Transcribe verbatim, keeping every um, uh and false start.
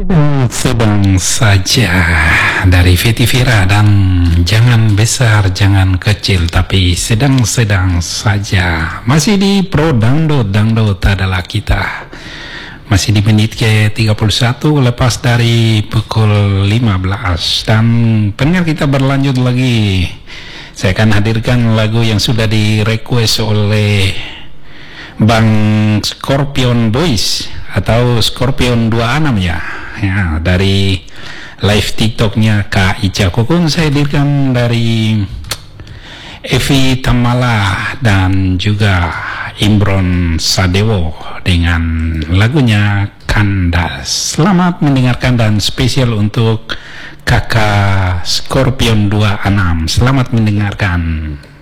Sedang saja dari Viti Vira dan jangan besar jangan kecil tapi sedang-sedang saja. Masih di Pro Dangdut, Dangdut adalah kita. Masih di menit ke tiga puluh satu lepas dari pukul lima belas. Dan pendengar kita berlanjut lagi. Saya akan hadirkan lagu yang sudah di request oleh Bang Scorpion Boys atau Scorpion dua puluh enam ya, ya dari live TikToknya Kak Ica Kukun. Saya hadirkan dari Evi Tamala dan juga Imron Sadewo dengan lagunya Kandas. Selamat mendengarkan dan spesial untuk kakak Scorpion dua puluh enam. Selamat mendengarkan.